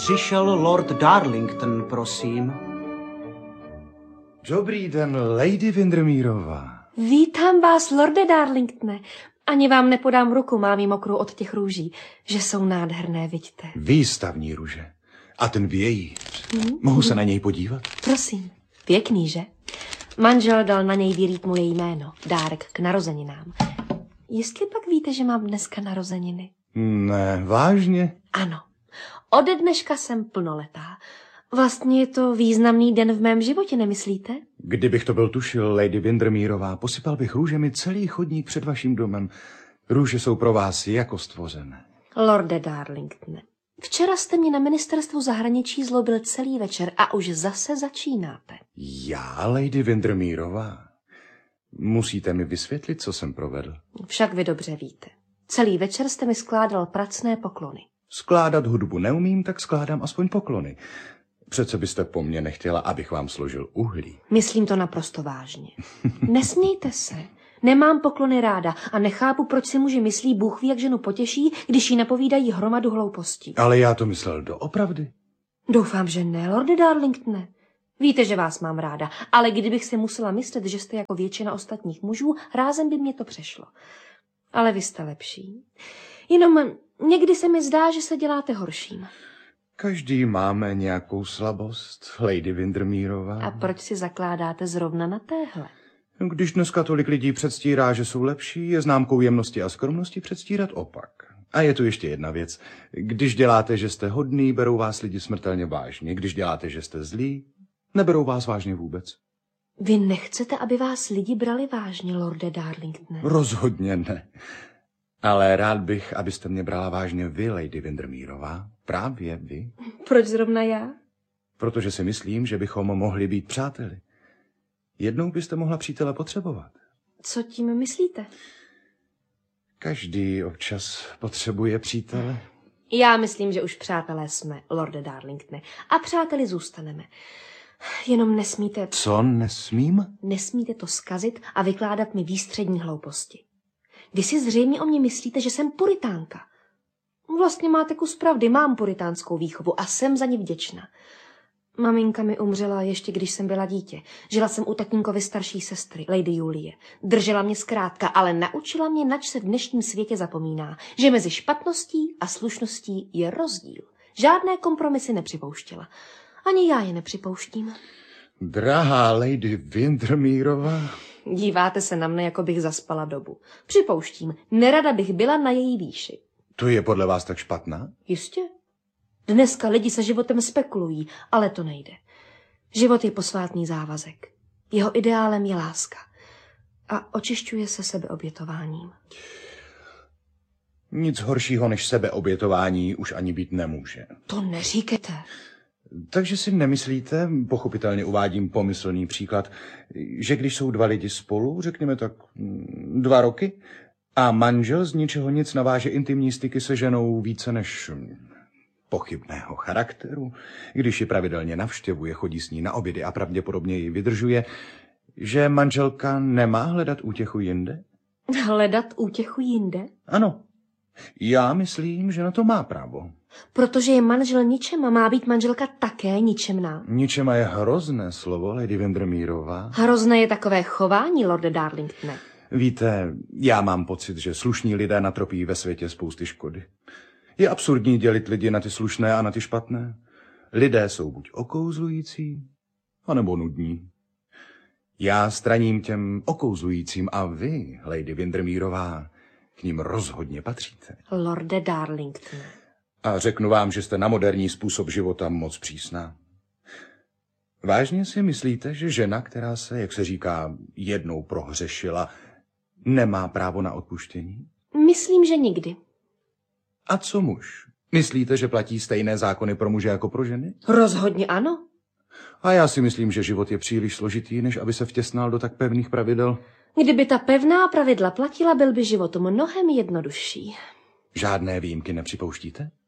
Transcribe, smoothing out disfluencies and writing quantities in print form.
Přišel Lord Darlington, prosím. Dobrý den, Lady Windermereová. Vítám vás, Lorde Darlingtone. Ani vám nepodám ruku, mám jí mokrou od těch růží, že jsou nádherné, vidíte. Výstavní růže. A ten vějíř. Mohu se na něj podívat? Prosím, pěkný, že? Manžel dal na něj vyrýt moje jméno, dárek k narozeninám. Jestli pak víte, že mám dneska narozeniny? Ne, vážně? Ano, ode dneška jsem plnoletá. Vlastně je to významný den v mém životě, nemyslíte? Kdybych to byl tušil, Lady Windermereová, posypal bych růžemi celý chodník před vaším domem. Růže jsou pro vás jako stvořené. Lorde Darlingtone, včera jste mě na ministerstvu zahraničí zlobil celý večer a už zase začínáte. Já, Lady Windermereová? Musíte mi vysvětlit, co jsem provedl. Však vy dobře víte. Celý večer jste mi skládal pracné poklony. Skládat hudbu neumím, tak skládám aspoň poklony. Přece byste po mně nechtěla, abych vám složil uhlí. Myslím to naprosto vážně. Nesmějte se. Nemám poklony ráda a nechápu, proč si muži myslí, Bůh ví, jak ženu potěší, když jí napovídají hromadu hloupostí. Ale já to myslel doopravdy. Doufám, že ne, Lorde Darlingtone. Víte, že vás mám ráda, ale kdybych si musela myslet, že jste jako většina ostatních mužů, rázem by mě to přešlo. Ale vy jste lepší. Jenom někdy se mi zdá, že se děláte horším. Každý máme nějakou slabost, Lady Windermereová. A proč si zakládáte zrovna na téhle? Když dneska tolik lidí předstírá, že jsou lepší, je známkou jemnosti a skromnosti předstírat opak. A je tu ještě jedna věc. Když děláte, že jste hodný, berou vás lidi smrtelně vážně. Když děláte, že jste zlí, neberou vás vážně vůbec. Vy nechcete, aby vás lidi brali vážně, Lorde Darlingtone? Rozhodně ne. Ale rád bych, abyste mě brala vážně vy, Lady Windermereová. Právě vy. Proč zrovna já? Protože si myslím, že bychom mohli být přáteli. Jednou byste mohla přítele potřebovat. Co tím myslíte? Každý občas potřebuje přítele. Já myslím, že už přátelé jsme, Lorde Darlingtone. A přáteli zůstaneme. Jenom nesmíte... Co nesmím? Nesmíte to zkazit a vykládat mi výstřední hlouposti. Vy si zřejmě o mě myslíte, že jsem puritánka. Vlastně máte kus pravdy, mám puritánskou výchovu a jsem za ní vděčná. Maminka mi umřela ještě, když jsem byla dítě. Žila jsem u tatínkovy starší sestry, Lady Julie. Držela mě zkrátka, ale naučila mě, nač se v dnešním světě zapomíná, že mezi špatností a slušností je rozdíl. Žádné kompromisy nepřipouštěla. Ani já je nepřipouštím. Drahá Lady Windermereová. Díváte se na mne, jako bych zaspala dobu. Připouštím, nerada bych byla na její výši. To je podle vás tak špatná? Jistě. Dneska lidi se životem spekulují, ale to nejde. Život je posvátný závazek. Jeho ideálem je láska. A očišťuje se sebeobětováním. Nic horšího než sebeobětování už ani být nemůže. To neříkejte. Takže si nemyslíte, pochopitelně uvádím pomyslný příklad, že když jsou dva lidi spolu, řekněme tak 2 roky, a manžel z ničeho nic naváže intimní styky se ženou více než pochybného charakteru, když ji pravidelně navštěvuje, chodí s ní na obědy a pravděpodobně ji vydržuje, že manželka nemá hledat útěchu jinde? Hledat útěchu jinde? Ano. Já myslím, že na to má právo. Protože je manžel ničem a má být manželka také ničemná. Ničema je hrozné slovo, Lady Windermereová. Hrozné je takové chování, Lorde Darlingtone. Víte, já mám pocit, že slušní lidé natropí ve světě spousty škody. Je absurdní dělit lidi na ty slušné a na ty špatné. Lidé jsou buď okouzlující, anebo nudní. Já straním těm okouzlujícím a vy, Lady Windermereová, k ním rozhodně patříte. Lorde Darlingtone. A řeknu vám, že jste na moderní způsob života moc přísná. Vážně si myslíte, že žena, která se, jak se říká, jednou prohřešila, nemá právo na odpuštění? Myslím, že nikdy. A co muž? Myslíte, že platí stejné zákony pro muže jako pro ženy? Rozhodně ano. A já si myslím, že život je příliš složitý, než aby se vtěsnal do tak pevných pravidel. Kdyby ta pevná pravidla platila, byl by život mnohem jednodušší. Žádné výjimky nepřipouštíte?